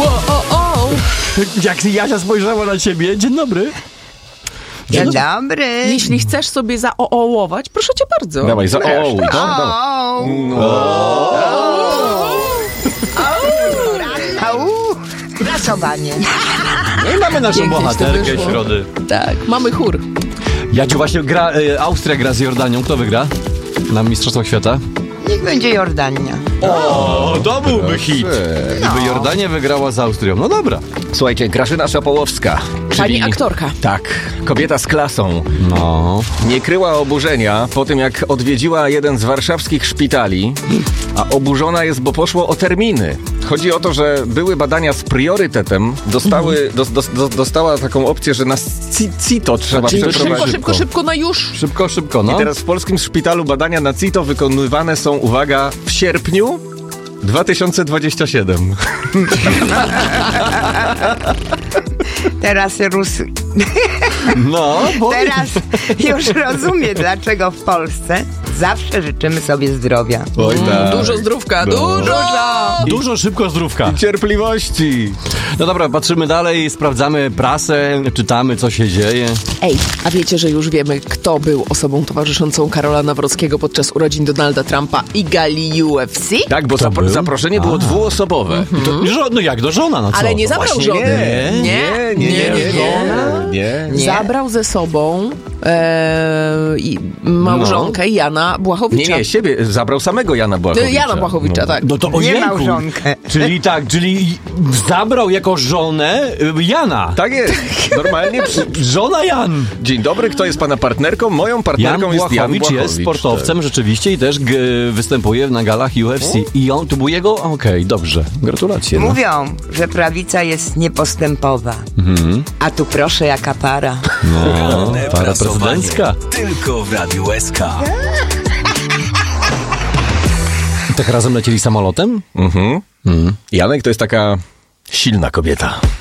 Jak Jasia spojrzała na ciebie, dzień dobry. Dzień dobry. Jeśli chcesz sobie zaoołować, proszę cię bardzo. Dawaj, zaoołuj. Prasowanie. No i mamy naszą Pięknie bohaterkę wyszło. środy. Tak, mamy chór. Jadziu, właśnie Austria gra z Jordanią. Kto wygra na Mistrzostwach Świata? Niech będzie Jordania. O, to byłby hit. Gdyby Jordania wygrała z Austrią. No dobra. Słuchajcie, Grażyna Szapołowska. Pani aktorka. Tak, kobieta z klasą. No. Nie kryła oburzenia po tym, jak odwiedziła jeden z warszawskich szpitali, a oburzona jest, bo poszło o terminy. Chodzi o to, że były badania z priorytetem, dostała taką opcję, że na CITO trzeba przeprowadzić. Szybko, na już. Szybko, no. I teraz w polskim szpitalu badania na CITO wykonywane są, uwaga, w sierpniu 2027. Teraz No, bo... Teraz już rozumiem, dlaczego w Polsce zawsze życzymy sobie zdrowia. Oj, tak. Dużo zdrówka, Dużo szybko zdrówka. Cierpliwości. No dobra, patrzymy dalej, sprawdzamy prasę, czytamy, co się dzieje. Ej, a wiecie, że już wiemy, kto był osobą towarzyszącą Karola Nawrockiego podczas urodzin Donalda Trumpa i gali UFC? Tak, bo był? zaproszenie było dwuosobowe. No jak, do żona, no co? Ale nie zabrał Właśnie żony. Nie. Zabrał ze sobą małżonkę Jana Błachowicza. Nie, siebie. Zabrał samego Jana Błachowicza. Jana Błachowicza, tak. No to Nie ojejku. małżonkę. Czyli zabrał jako żonę Jana. Tak jest. Normalnie. Żona Jan. Dzień dobry, kto jest pana partnerką? Moją partnerką jest Jan Błachowicz. Jest sportowcem rzeczywiście i też występuje na galach UFC. I to był jego... Okej, dobrze. Gratulacje. No. Mówią, że prawica jest niepostępowa. A tu proszę, jaka para. No, para prezydencka. Tylko w Radiu SK. Tak razem lecieli samolotem? Janek to jest taka silna kobieta.